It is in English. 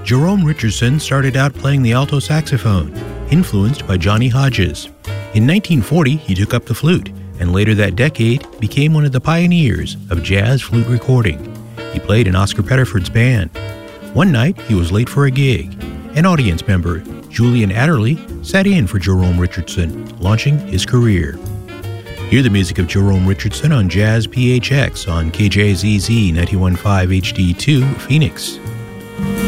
Jerome Richardson started out playing the alto saxophone, influenced by Johnny Hodges. In 1940, he took up the flute, and later that decade became one of the pioneers of jazz flute recording. He played in Oscar Pettiford's band. One night, he was late for a gig. An audience member, Julian Adderley, sat in for Jerome Richardson, launching his career. Hear the music of Jerome Richardson on Jazz PHX on KJZZ 91.5 HD2, Phoenix.